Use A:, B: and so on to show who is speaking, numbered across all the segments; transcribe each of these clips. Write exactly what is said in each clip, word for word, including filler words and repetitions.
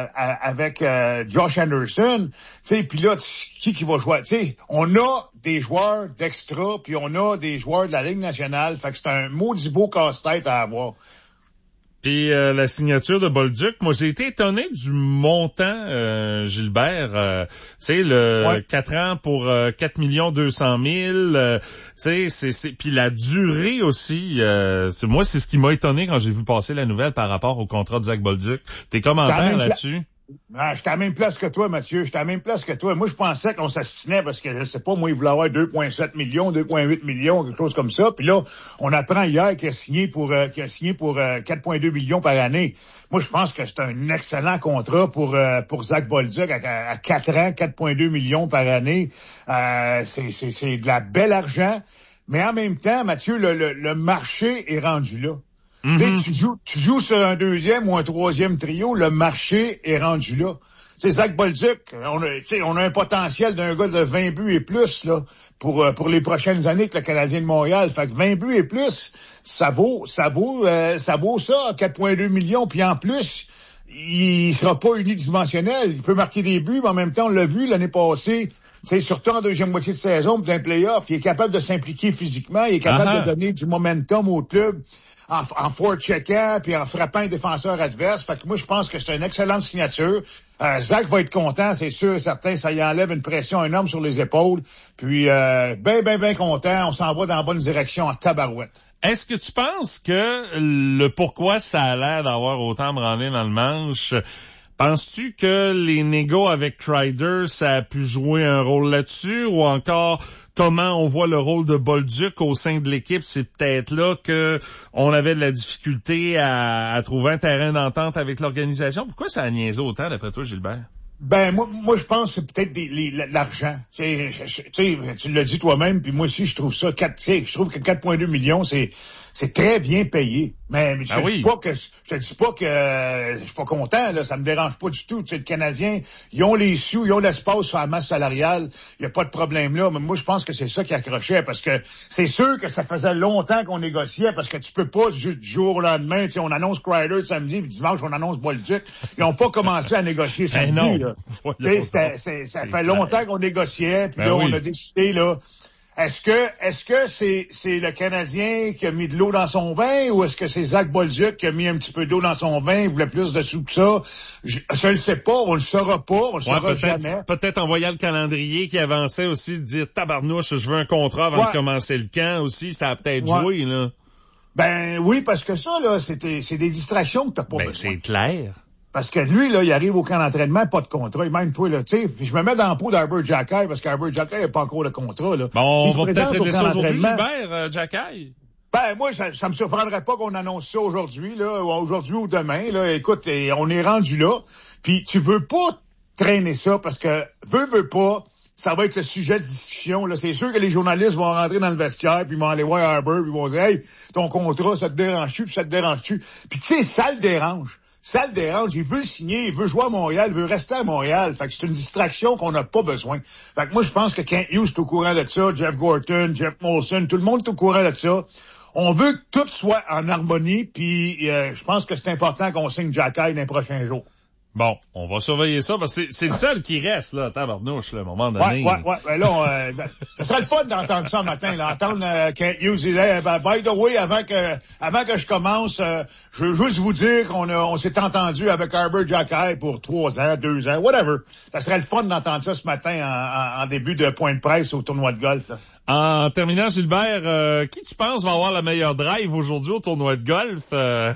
A: avec euh, Josh Anderson, tu sais, puis là, qui qui va jouer? Tu sais, on a des joueurs d'extra, puis on a des joueurs de la Ligue nationale, fait que c'est un maudit beau casse-tête à avoir.
B: Puis euh, la signature de Bolduc, moi j'ai été étonné du montant, euh, Gilbert. Euh, tu sais, le ouais. quatre ans pour euh, quatre millions deux cent mille. Euh, tu sais, c'est, c'est puis la durée aussi. Euh, c'est, moi, c'est ce qui m'a étonné quand j'ai vu passer la nouvelle par rapport au contrat de Zach Bolduc. Tes commentaires là-dessus?
A: Ah, j'étais à la même place que toi, Mathieu. J'étais à la même place que toi. Moi, je pensais qu'on s'assinait parce que, je sais pas, moi, il voulait avoir deux virgule sept millions, deux virgule huit millions, quelque chose comme ça. Puis là, on apprend hier qu'il a signé pour euh, qu'il a signé pour euh, quatre virgule deux millions par année. Moi, je pense que c'est un excellent contrat pour euh, pour Zach Bolduc à, à quatre ans, quatre virgule deux millions par année. Euh, c'est, c'est, c'est de la belle argent. Mais en même temps, Mathieu, le, le, le marché est rendu là. Mm-hmm. Tu joues, tu joues sur un deuxième ou un troisième trio, le marché est rendu là. Tu sais, Zach Bolduc, on a, on a un potentiel d'un gars de vingt buts et plus là pour pour les prochaines années avec le Canadien de Montréal. Fait que vingt buts et plus, ça vaut, ça vaut, euh, ça vaut ça, quatre virgule deux millions. Puis en plus, il sera pas unidimensionnel. Il peut marquer des buts, mais en même temps, on l'a vu l'année passée. C'est surtout en deuxième moitié de saison, puis dans les playoffs, il est capable de s'impliquer physiquement, il est capable uh-huh. de donner du momentum au club. En, en forecheckant puis en frappant un défenseur adverse. Fait que moi, je pense que c'est une excellente signature. Euh, Zach va être content, c'est sûr et certain. Ça y enlève une pression énorme sur les épaules. Puis, euh, ben, ben, ben content. On s'en va dans la bonne direction en tabarouette.
B: Est-ce que tu penses que le pourquoi ça a l'air d'avoir autant branlé dans le manche... Penses-tu que les négos avec Kreider, ça a pu jouer un rôle là-dessus ou encore comment on voit le rôle de Bolduc au sein de l'équipe? C'est peut-être là que on avait de la difficulté à, à trouver un terrain d'entente avec l'organisation. Pourquoi ça a niaisé autant d'après toi, Gilbert?
A: Ben moi, moi je pense que c'est peut-être des, les, l'argent. Tu sais, tu l'as dit toi-même, puis moi aussi je trouve ça quatre. Je trouve que quatre virgule deux millions, c'est c'est très bien payé. Mais, mais je te ah dis oui. pas que je te dis pas que euh, je suis pas content, là, ça me dérange pas du tout. Tu sais, les Canadiens, ils ont les sous, ils ont l'espace sur la masse salariale, il y a pas de problème là. Mais moi, je pense que c'est ça qui accrochait, parce que c'est sûr que ça faisait longtemps qu'on négociait, parce que tu peux pas juste du jour au lendemain. Tu sais, on annonce Kreider samedi, puis dimanche on annonce Bolduc. Ils ont pas commencé à négocier samedi. Ben non. Là. Tu sais, c'est, c'est, ça c'est fait clair. Longtemps qu'on négociait, puis ben là oui. on a décidé là. Est-ce que est-ce que c'est c'est le Canadien qui a mis de l'eau dans son vin ou est-ce que c'est Zach Bolduc qui a mis un petit peu d'eau dans son vin, il voulait plus de sous que ça? Je, je le sais pas, on le saura pas, on le ouais, saura
B: peut-être,
A: jamais.
B: Peut-être en voyant le calendrier qui avançait aussi, de dire tabarnouche, je veux un contrat avant ouais. de commencer le camp aussi, ça a peut-être ouais. joué, là.
A: Ben oui, parce que ça, là, c'était c'est des distractions que t'as pas
B: ben,
A: besoin.
B: C'est clair.
A: Parce que lui, là, il arrive au camp d'entraînement, pas de contrat. Il même pas, là, tu sais. Puis je me mets dans le pot d'Arbor Jackay parce qu'Arbor Jackay n'a pas encore de contrat, là.
B: Bon, on va peut-être régler ça aujourd'hui, Gilbert, euh, Jackay.
A: Ben, moi, ça, ça me surprendrait pas qu'on annonce ça aujourd'hui, là, ou aujourd'hui ou demain, là. Écoute, et on est rendu là. Puis tu veux pas traîner ça parce que, veux, veux pas, ça va être le sujet de discussion, là. C'est sûr que les journalistes vont rentrer dans le vestiaire puis ils vont aller voir Arbor puis ils vont dire, hey, ton contrat, ça te dérange-tu puis ça te dérange-tu? Puis tu sais, ça le dérange. Ça le dérange, il veut signer, il veut jouer à Montréal, il veut rester à Montréal. Fait que c'est une distraction qu'on n'a pas besoin. Fait que moi, je pense que Kent Hughes est au courant de ça, Jeff Gorton, Jeff Molson, tout le monde est au courant de ça. On veut que tout soit en harmonie, puis euh, je pense que c'est important qu'on signe Jackay dans les prochains jours.
B: Bon, on va surveiller ça, parce que c'est, c'est le seul qui reste, là, tabarnouche, là, à un moment donné.
A: Ouais, ouais, ouais. Ben là, on, euh, ben, ça serait le fun d'entendre ça le matin, là, entendre euh, Kent Hughes. Il est, ben, by the way, avant que avant que je commence, euh, je veux juste vous dire qu'on a, on s'est entendu avec Arbor Jackay pour trois ans, deux ans, whatever. Ça serait le fun d'entendre ça ce matin en, en, en début de point de presse au tournoi de golf, là.
B: En terminant, Gilbert, euh, qui tu penses va avoir la meilleure drive aujourd'hui au tournoi de golf? Euh...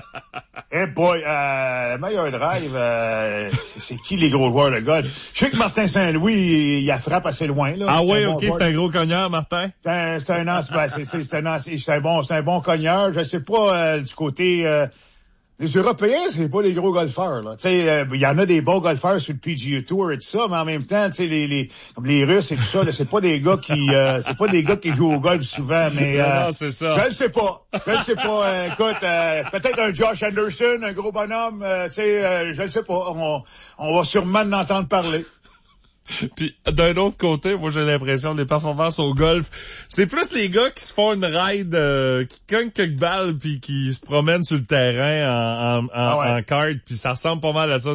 A: Eh boy, euh, la meilleure drive, euh, c'est, c'est qui les gros joueurs de golf? Je sais que Martin Saint-Louis, il, il a frappe assez loin, là.
B: Ah oui,
A: bon
B: ok,
A: joueur.
B: C'est un gros cogneur, Martin.
A: C'est un, c'est un, ben, c'est, c'est, c'est un, c'est un bon, c'est un bon cogneur. Je sais pas, euh, du côté, euh, les Européens, c'est pas des gros golfeurs, là. Tu sais, il euh, y en a des bons golfeurs sur le P G A Tour et tout ça, mais en même temps, tu sais, les, les, comme les Russes et tout ça, là, c'est pas des gars qui, euh, c'est pas des gars qui jouent au golf souvent, mais, euh,
B: non, c'est ça.
A: Je ne sais pas. Je ne sais pas. Euh, écoute, euh, peut-être un Josh Anderson, un gros bonhomme, euh, tu sais, euh, je ne sais pas. On, on va sûrement en entendre parler.
B: Puis d'un autre côté, moi j'ai l'impression les performances au golf, c'est plus les gars qui se font une ride, euh, qui cognent quelques balles puis qui se promènent sur le terrain en en, en, ah ouais. en kart, puis ça ressemble pas mal à ça